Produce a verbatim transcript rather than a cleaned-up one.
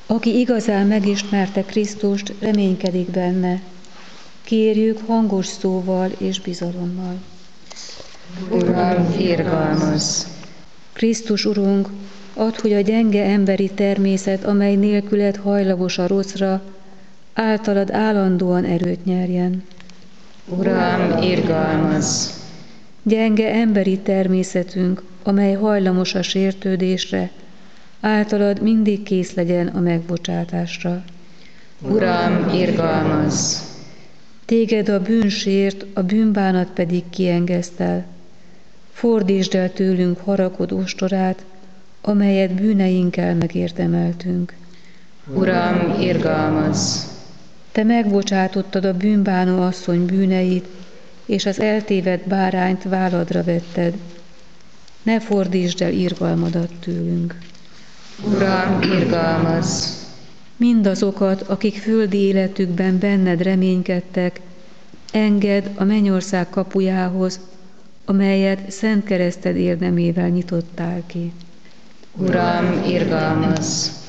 Aki igazán megismerte Krisztust, reménykedik benne. Kérjük hangos szóval és bizalommal. Uram, irgalmazz! Krisztus Urunk, add, hogy a gyenge emberi természet, amely nélküled hajlamos a rosszra, általad állandóan erőt nyerjen. Uram, irgalmazz! Gyenge emberi természetünk, amely hajlamos a sértődésre, általad mindig kész legyen a megbocsátásra. Uram, irgalmazz! Téged a bűn sért, a bűnbánat pedig kiengesztel. Fordítsd el tőlünk haragod ostorát, amelyet bűneinkkel megérdemeltünk. Uram, irgalmazz! Te megbocsátottad a bűnbánó asszony bűneit, és az eltévedt bárányt válladra vetted. Ne fordítsd el irgalmadat tőlünk. Uram, irgalmazz! Mindazokat, akik földi életükben benned reménykedtek, engedd a mennyország kapujához, amelyet szent kereszted érdemével nyitottál ki. Uram, irgalmazz!